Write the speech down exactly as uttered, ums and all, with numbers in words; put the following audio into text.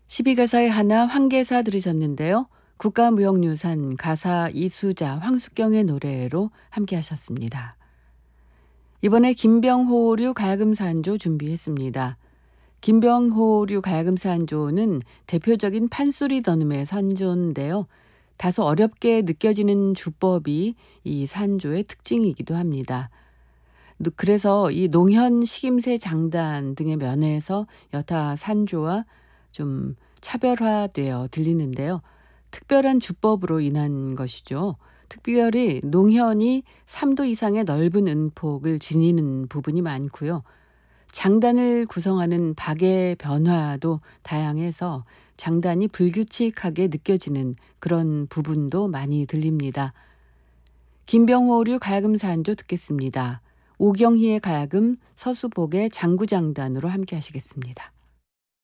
십이 가사의 하나 황계사 들으셨는데요. 국가무형유산 가사 이수자 황숙경의 노래로 함께 하셨습니다. 이번에 김병호류 가야금산조 준비했습니다. 김병호류 가야금산조는 대표적인 판소리 더듬의 산조인데요. 다소 어렵게 느껴지는 주법이 이 산조의 특징이기도 합니다. 그래서 이 농현, 식임새, 장단 등의 면에서 여타 산조와 좀 차별화되어 들리는데요. 특별한 주법으로 인한 것이죠. 특별히 농현이 삼 도 이상의 넓은 음폭을 지니는 부분이 많고요. 장단을 구성하는 박의 변화도 다양해서 장단이 불규칙하게 느껴지는 그런 부분도 많이 들립니다. 김병호류 가야금산조 듣겠습니다. 오경희의 가야금, 서수복의 장구장단으로 함께 하시겠습니다.